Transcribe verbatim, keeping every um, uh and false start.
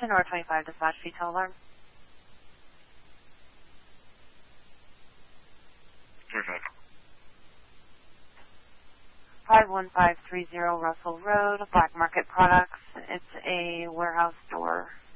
Sonora twenty-five dispatch detail alarm. five one five three zero Russell Road, Black Market Products. It's a warehouse door